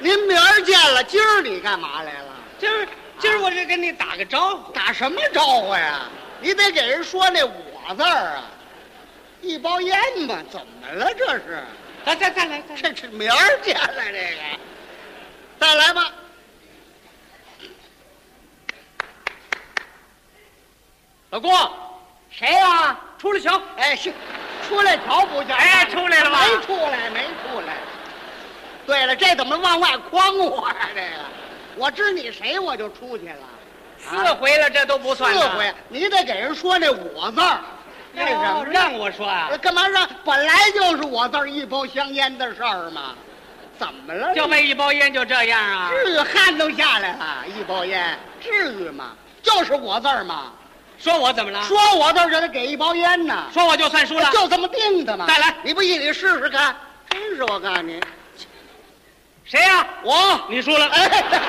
您明儿见了，今儿你干嘛来了？ 今儿我这跟你打个招呼。 打什么招呼呀？你得给人说那我字儿啊！一包烟嘛，怎么了这是？ 再来， 这明儿见了这个，再来吧。 老郭， 谁呀？ 出来瞧。 哎，是，出来瞧不见。 哎，出来了吧？ 没出来。对了，这怎么往外诓我呀？这个，我知你谁，我就出去了。 4回了，这都不算。 4回，你得给人说那我字儿。为什么让我说啊？ 干嘛让？本来就是我字儿一包香烟的事儿嘛。怎么了？ 就为一包烟就这样啊？ 至于汗都下来了，一包烟，至于吗？就是我字儿嘛。 说我怎么了？ 说我字儿就得给一包烟呢。 说我就算输了， 就这么定的嘛。 再来， 你不一理试试看？真是我告诉你， 谁呀？ 我， 你输了。 哎。